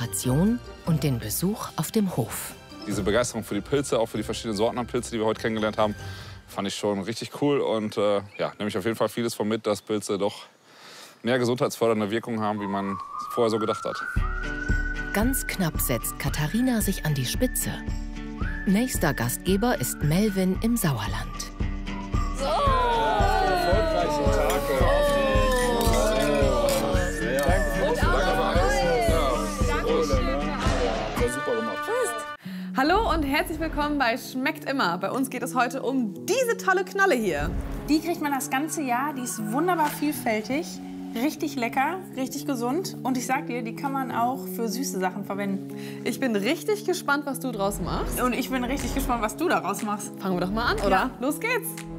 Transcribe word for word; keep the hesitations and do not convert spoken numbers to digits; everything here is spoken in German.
Inspiration und den Besuch auf dem Hof. Diese Begeisterung für die Pilze, auch für die verschiedenen Sorten an Pilze, die wir heute kennengelernt haben, fand ich schon richtig cool. Und äh, ja, nehme ich auf jeden Fall vieles von mit, dass Pilze doch mehr gesundheitsfördernde Wirkung haben, wie man vorher so gedacht hat. Ganz knapp setzt Katharina sich an die Spitze. Nächster Gastgeber ist Melvin im Sauerland. So. Erfolgreichen Tag. Hallo und herzlich willkommen bei Schmeckt immer. Bei uns geht es heute um diese tolle Knolle hier. Die kriegt man das ganze Jahr, die ist wunderbar vielfältig, richtig lecker, richtig gesund. Und ich sag dir, die kann man auch für süße Sachen verwenden. Ich bin richtig gespannt, was du draus machst. Und ich bin richtig gespannt, was du daraus machst. Fangen wir doch mal an, oder? Ja. Los geht's!